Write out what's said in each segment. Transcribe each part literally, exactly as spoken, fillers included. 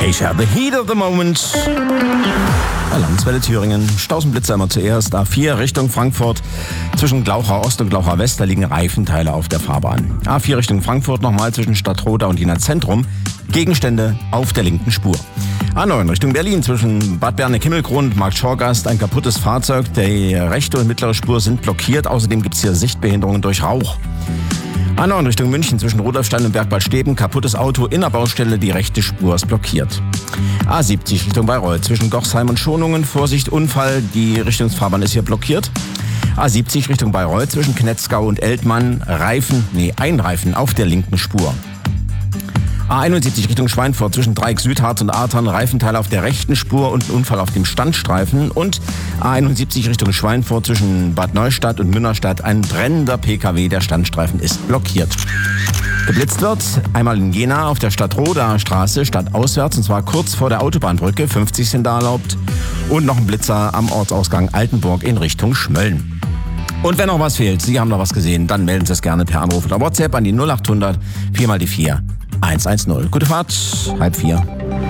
Acacia, the heat of the moment. Bei Landeswelle Thüringen, Stausenblitzer immer zuerst. A vier Richtung Frankfurt. Zwischen Glauchau Ost und Glauchau West, da liegen Reifenteile auf der Fahrbahn. A vier Richtung Frankfurt nochmal zwischen Stadtroda und Jena Zentrum. Gegenstände auf der linken Spur. A neun Richtung Berlin zwischen Bad Bernek-Himmelkron und Markt Schorgast ein kaputtes Fahrzeug. Die rechte und mittlere Spur sind blockiert. Außerdem gibt es hier Sichtbehinderungen durch Rauch. A neun Richtung München zwischen Rudolfstein und Bergbad-Steben. Kaputtes Auto in der Baustelle, die rechte Spur ist blockiert. A siebzig Richtung Bayreuth zwischen Gochsheim und Schonungen. Vorsicht, Unfall, die Richtungsfahrbahn ist hier blockiert. A siebzig Richtung Bayreuth zwischen Knetzgau und Eltmann. Reifen, nee, ein Reifen auf der linken Spur. A einundsiebzig Richtung Schweinfurt zwischen Dreieck Südharz und Artern, Reifenteile auf der rechten Spur und ein Unfall auf dem Standstreifen. Und A einundsiebzig Richtung Schweinfurt zwischen Bad Neustadt und Münnerstadt, ein brennender P K W, der Standstreifen ist blockiert. Geblitzt wird einmal in Jena auf der Stadtroda Straße stadtauswärts, und zwar kurz vor der Autobahnbrücke, fünfzig sind da erlaubt. Und noch ein Blitzer am Ortsausgang Altenburg in Richtung Schmölln. Und wenn noch was fehlt, Sie haben noch was gesehen, dann melden Sie es gerne per Anruf oder WhatsApp an die null achthundert vier mal die vier eins eins null. Gute Fahrt, halb vier.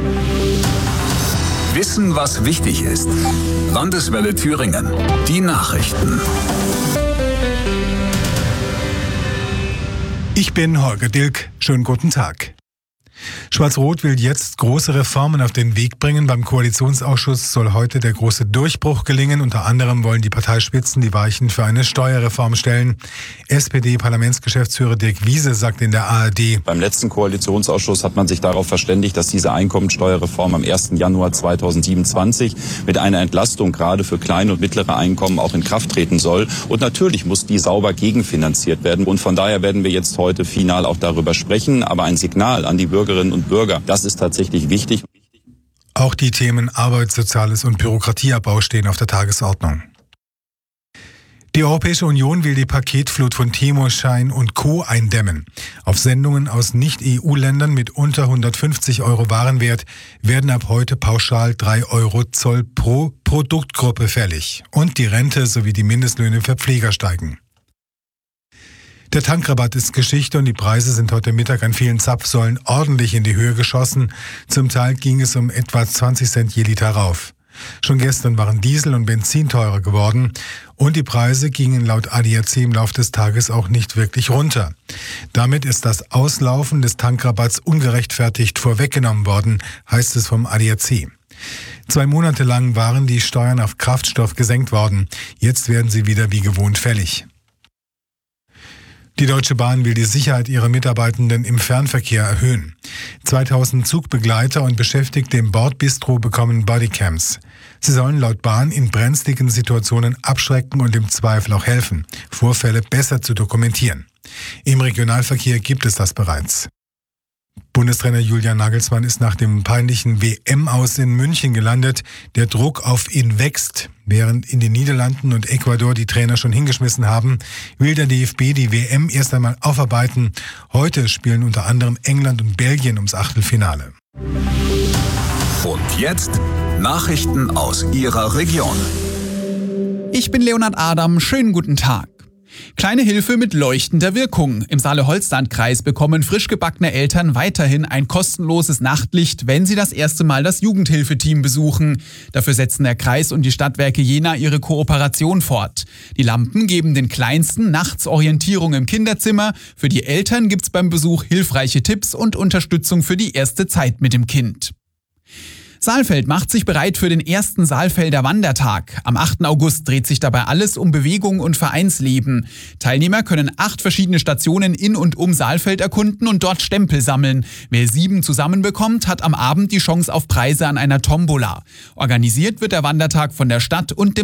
Wissen, was wichtig ist. Landeswelle Thüringen. Die Nachrichten. Ich bin Holger Dilk. Schönen guten Tag. Schwarz-Rot will jetzt große Reformen auf den Weg bringen. Beim Koalitionsausschuss soll heute der große Durchbruch gelingen. Unter anderem wollen die Parteispitzen die Weichen für eine Steuerreform stellen. S P D-Parlamentsgeschäftsführer Dirk Wiese sagt in der A R D: Beim letzten Koalitionsausschuss hat man sich darauf verständigt, dass diese Einkommensteuerreform am ersten Januar zweitausendsiebenundzwanzig mit einer Entlastung gerade für kleine und mittlere Einkommen auch in Kraft treten soll. Und natürlich muss die sauber gegenfinanziert werden. Und von daher werden wir jetzt heute final auch darüber sprechen. Aber ein Signal an die Bürgerinnen und Bürger, das ist tatsächlich wichtig. Auch die Themen Arbeit, Soziales und Bürokratieabbau stehen auf der Tagesordnung. Die Europäische Union will die Paketflut von Temo, Schein und Co. eindämmen. Auf Sendungen aus Nicht-E U-Ländern mit unter hundertfünfzig Euro Warenwert werden ab heute pauschal drei Euro Zoll pro Produktgruppe fällig. Und die Rente sowie die Mindestlöhne für Pfleger steigen. Der Tankrabatt ist Geschichte und die Preise sind heute Mittag an vielen Zapfsäulen ordentlich in die Höhe geschossen. Zum Teil ging es um etwa zwanzig Cent je Liter rauf. Schon gestern waren Diesel und Benzin teurer geworden und die Preise gingen laut A D A C im Laufe des Tages auch nicht wirklich runter. Damit ist das Auslaufen des Tankrabatts ungerechtfertigt vorweggenommen worden, heißt es vom A D A C. Zwei Monate lang waren die Steuern auf Kraftstoff gesenkt worden. Jetzt werden sie wieder wie gewohnt fällig. Die Deutsche Bahn will die Sicherheit ihrer Mitarbeitenden im Fernverkehr erhöhen. zweitausend Zugbegleiter und Beschäftigte im Bordbistro bekommen Bodycams. Sie sollen laut Bahn in brenzligen Situationen abschrecken und im Zweifel auch helfen, Vorfälle besser zu dokumentieren. Im Regionalverkehr gibt es das bereits. Bundestrainer Julian Nagelsmann ist nach dem peinlichen W M-Aus in München gelandet. Der Druck auf ihn wächst. Während in den Niederlanden und Ecuador die Trainer schon hingeschmissen haben, will der D F B die W M erst einmal aufarbeiten. Heute spielen unter anderem England und Belgien ums Achtelfinale. Und jetzt Nachrichten aus Ihrer Region. Ich bin Leonhard Adam. Schönen guten Tag. Kleine Hilfe mit leuchtender Wirkung. Im Saale-Holstein-Kreis bekommen frisch gebackene Eltern weiterhin ein kostenloses Nachtlicht, wenn sie das erste Mal das Jugendhilfeteam besuchen. Dafür setzen der Kreis und die Stadtwerke Jena ihre Kooperation fort. Die Lampen geben den Kleinsten nachts Orientierung im Kinderzimmer. Für die Eltern gibt's beim Besuch hilfreiche Tipps und Unterstützung für die erste Zeit mit dem Kind. Saalfeld macht sich bereit für den ersten Saalfelder Wandertag. Am achten August dreht sich dabei alles um Bewegung und Vereinsleben. Teilnehmer können acht verschiedene Stationen in und um Saalfeld erkunden und dort Stempel sammeln. Wer sieben zusammenbekommt, hat am Abend die Chance auf Preise an einer Tombola. Organisiert wird der Wandertag von der Stadt und dem